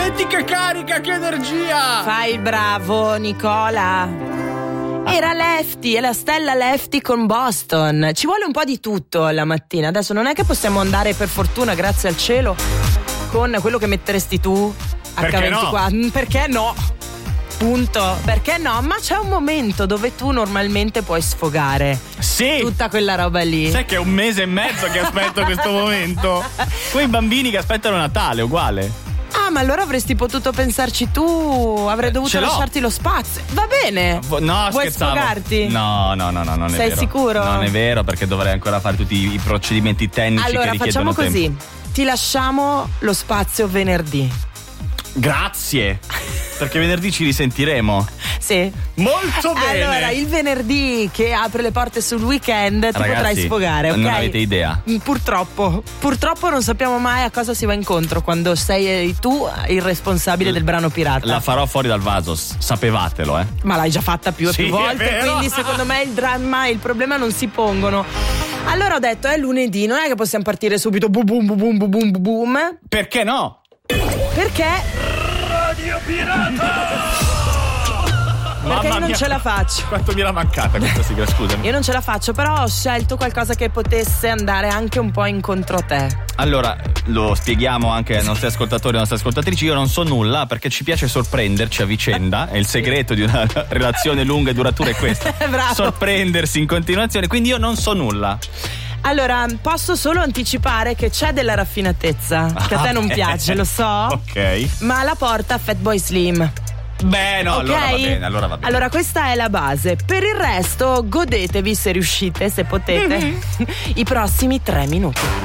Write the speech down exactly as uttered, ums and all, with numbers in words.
Senti che carica, che energia! Fai il bravo, Nicola. Era Lefty, è la stella Lefty con Boston. Ci vuole un po' di tutto la mattina. Adesso non è che possiamo andare, per fortuna, grazie al cielo, con quello che metteresti tu acca ventiquattro. No? Perché no? Punto. Perché no? Ma c'è un momento dove tu normalmente puoi sfogare sì. tutta quella roba lì. Sai che è un mese e mezzo che aspetto questo momento. Come i bambini che aspettano Natale, uguale. Ah, ma allora avresti potuto pensarci tu. Avrei dovuto lasciarti lo spazio. Va bene. No, vuoi scherzavo. sfogarti? No, no, no, no, non è Sei vero. sicuro? Non è vero, perché dovrei ancora fare tutti i procedimenti tecnici allora, che richiedono facciamo così. tempo. Ti lasciamo lo spazio venerdì. Grazie. Perché venerdì ci risentiremo. Sì. Molto bene. Allora, il venerdì che apre le porte sul weekend ti Ragazzi, potrai sfogare, ok? Non avete idea. Purtroppo. Purtroppo non sappiamo mai a cosa si va incontro quando sei tu il responsabile L- del brano pirata. La farò fuori dal vaso, sapevatelo, eh. Ma l'hai già fatta più e sì, più volte, quindi secondo me il dramma e il problema non si pongono. Allora ho detto, è lunedì, non è che possiamo partire subito boom boom boom boom boom boom. Perché no? Perché? Radio Pirata! Perché io non mia, ce la faccio. Quanto mi era mancata questa sigla, scusami. Io non ce la faccio, però ho scelto qualcosa che potesse andare anche un po' incontro a te. Allora, lo spieghiamo anche ai nostri ascoltatori e alle nostre ascoltatrici. Io non so nulla perché ci piace sorprenderci a vicenda. E il segreto di una relazione lunga e duratura è questo. Bravo. Sorprendersi in continuazione. Quindi io non so nulla. Allora, posso solo anticipare che c'è della raffinatezza, che a te non piace, lo so. Ok. Ma la porta Fatboy Slim. Beh, no, okay? allora va bene, allora va bene. Allora questa è la base. Per il resto godetevi, se riuscite, se potete, mm-hmm. i prossimi tre minuti.